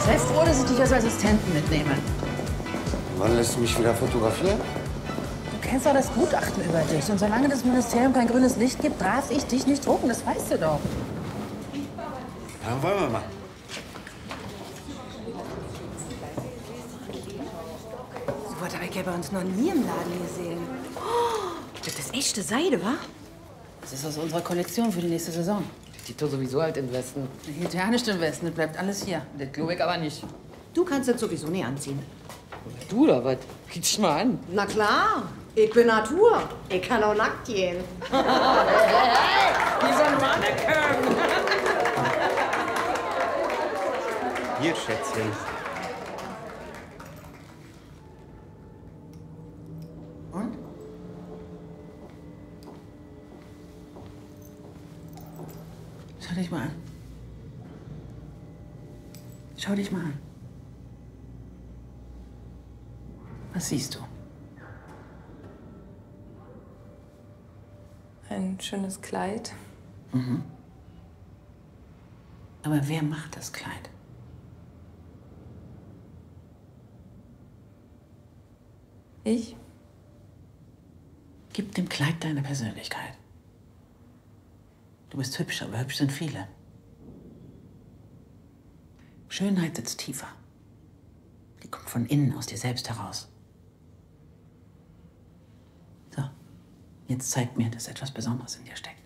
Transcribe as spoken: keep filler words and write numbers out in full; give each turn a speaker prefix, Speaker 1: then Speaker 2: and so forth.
Speaker 1: Sei froh, dass ich dich als Assistenten mitnehme.
Speaker 2: Wann lässt du mich wieder fotografieren?
Speaker 1: Du kennst doch das Gutachten über dich. Und solange das Ministerium kein grünes Licht gibt, darf ich dich nicht drucken. Das weißt du doch.
Speaker 2: Ja, wollen wir mal.
Speaker 3: So was habe ich ja bei uns noch nie im Laden gesehen. Oh, das ist echte Seide, wa?
Speaker 1: Das ist aus unserer Kollektion für die nächste Saison.
Speaker 4: Die tut sowieso halt in Westen.
Speaker 1: Hier ja nicht im Westen, das bleibt alles hier.
Speaker 4: Das glaube ich aber nicht.
Speaker 3: Du kannst das sowieso nicht anziehen.
Speaker 4: Du oder was? Guck dich mal an.
Speaker 3: Na klar, ich bin Natur. Ich kann auch nackt gehen.
Speaker 4: Wie so ein Mannequin.
Speaker 2: Hier, Schätzchen.
Speaker 1: Und? Schau dich mal an. Schau dich mal an. Was siehst du?
Speaker 5: Ein schönes Kleid.
Speaker 1: Mhm. Aber wer macht das Kleid?
Speaker 5: Ich?
Speaker 1: Gib dem Kleid deine Persönlichkeit. Du bist hübsch, aber hübsch sind viele. Schönheit sitzt tiefer. Die kommt von innen aus dir selbst heraus. So, jetzt zeig mir, dass etwas Besonderes in dir steckt.